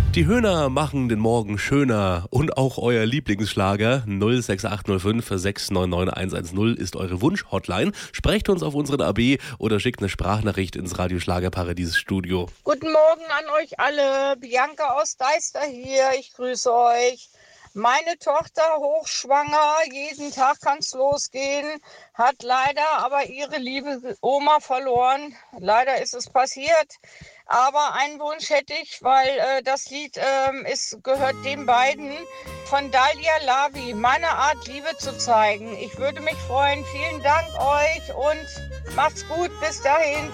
Die Höhner machen den Morgen schöner und auch euer Lieblingsschlager 06805 699 110 ist eure Wunsch-Hotline. Sprecht uns auf unseren AB oder schickt eine Sprachnachricht ins Radio Schlagerparadies Studio. Guten Morgen an euch alle. Bianca aus Deister hier. Ich grüße euch. Meine Tochter hochschwanger, jeden Tag kann es losgehen, hat leider aber ihre liebe Oma verloren. Leider ist es passiert. Aber einen Wunsch hätte ich, weil das Lied gehört den beiden von Dalia Lavi, meine Art Liebe zu zeigen. Ich würde mich freuen. Vielen Dank euch und macht's gut. Bis dahin.